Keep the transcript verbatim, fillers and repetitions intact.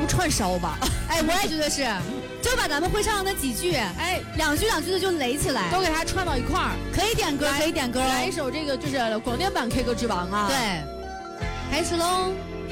串烧吧。 哎，我也觉得是， 就把咱们会唱的那几句， 哎， 两句两句的就垒起来， 都给它串到一块儿。 可以点歌，可以点歌， 来一首这个就是广电版 K 歌之王啊。 对，开始喽。